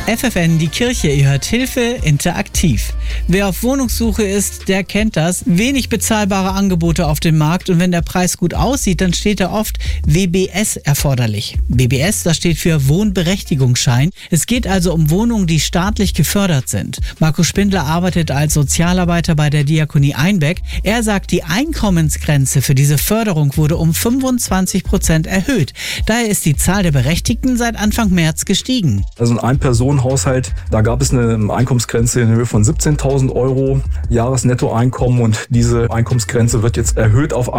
FFN, die Kirche, ihr hört Hilfe interaktiv. Wer auf Wohnungssuche ist, der kennt das. Wenig bezahlbare Angebote auf dem Markt und wenn der Preis gut aussieht, dann steht da oft WBS erforderlich. WBS, das steht für Wohnberechtigungsschein. Es geht also um Wohnungen, die staatlich gefördert sind. Marco Spindler arbeitet als Sozialarbeiter bei der Diakonie Einbeck. Er sagt, die Einkommensgrenze für diese Förderung wurde um 25% erhöht. Daher ist die Zahl der Berechtigten seit Anfang März gestiegen. Also ein Ein-Personen-Haushalt, da gab es eine Einkommensgrenze in Höhe von 17.000 Euro Jahresnettoeinkommen und diese Einkommensgrenze wird jetzt erhöht auf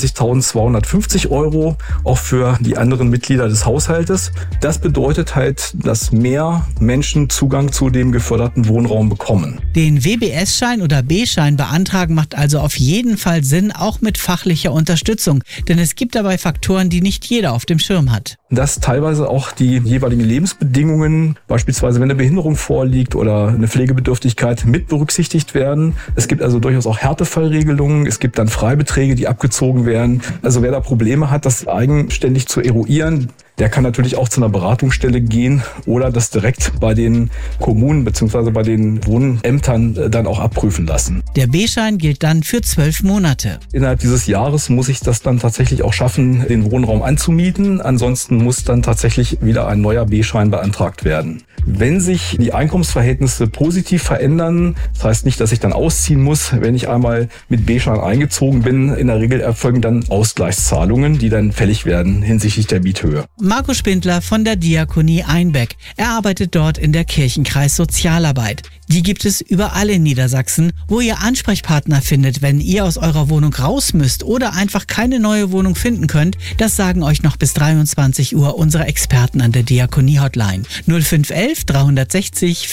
21.250 Euro, auch für die anderen Mitglieder des Haushaltes. Das bedeutet halt, dass mehr Menschen Zugang zu dem geförderten Wohnraum bekommen. Den WBS-Schein oder B-Schein beantragen macht also auf jeden Fall Sinn, auch mit fachlicher Unterstützung. Denn es gibt dabei Faktoren, die nicht jeder auf dem Schirm hat. Dass teilweise auch die jeweiligen Lebensbedingungen, beispielsweise wenn eine Behinderung vorliegt oder eine Pflegebedürftigkeit, mit berücksichtigt werden. Es gibt also durchaus auch Härtefallregelungen. Es gibt dann Freibeträge, die abgezogen werden. Also wer da Probleme hat, das eigenständig zu eruieren, der kann natürlich auch zu einer Beratungsstelle gehen oder das direkt bei den Kommunen bzw. bei den Wohnämtern dann auch abprüfen lassen. Der B-Schein gilt dann für 12 Monate. Innerhalb dieses Jahres muss ich das dann tatsächlich auch schaffen, den Wohnraum anzumieten. Ansonsten muss dann tatsächlich wieder ein neuer B-Schein beantragt werden. Wenn sich die Einkommensverhältnisse positiv verändern, das heißt nicht, dass ich dann ausziehen muss, wenn ich einmal mit B-Schein eingezogen bin, in der Regel erfolgen dann Ausgleichszahlungen, die dann fällig werden hinsichtlich der Miethöhe. Marco Spindler von der Diakonie Einbeck. Er arbeitet dort in der Kirchenkreis Sozialarbeit. Die gibt es überall in Niedersachsen, wo ihr Ansprechpartner findet, wenn ihr aus eurer Wohnung raus müsst oder einfach keine neue Wohnung finden könnt. Das sagen euch noch bis 23 Uhr unsere Experten an der Diakonie-Hotline 0511 360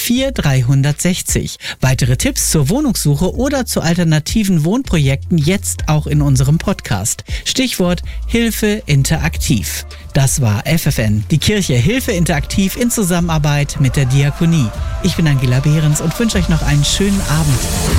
4360. Weitere Tipps zur Wohnungssuche oder zu alternativen Wohnprojekten jetzt auch in unserem Podcast. Stichwort Hilfe interaktiv. Das war FFN, die Kirche Hilfe interaktiv in Zusammenarbeit mit der Diakonie. Ich bin Angela Behrens und wünsche euch noch einen schönen Abend.